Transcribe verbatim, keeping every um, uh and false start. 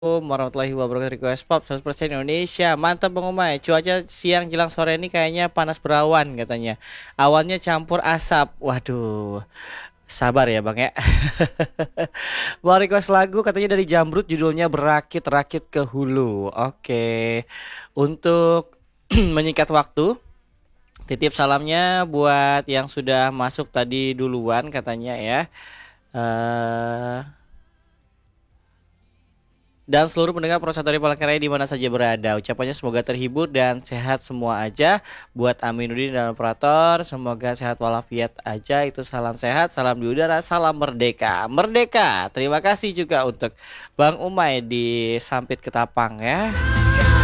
Warahmatullahi wabarakatuh. Request pop seratus persen Indonesia. Mantap Bang Umay. Cuaca siang jelang sore ini kayaknya panas berawan katanya. Awannya campur asap. Waduh. Sabar ya Bang ya. Mau request lagu katanya dari Jamrut, judulnya Berakit-rakit ke Hulu. Oke. Untuk menyingkat waktu, titip salamnya buat yang sudah masuk tadi duluan katanya ya. Eh dan seluruh pendengar Prosatori Palangkaraya di mana saja berada. Ucapannya semoga terhibur dan sehat semua aja. Buat Aminuddin dan operator, semoga sehat walafiat aja. Itu salam sehat, salam di udara, salam merdeka. Merdeka. Terima kasih juga untuk Bang Umay di Sampit Ketapang ya.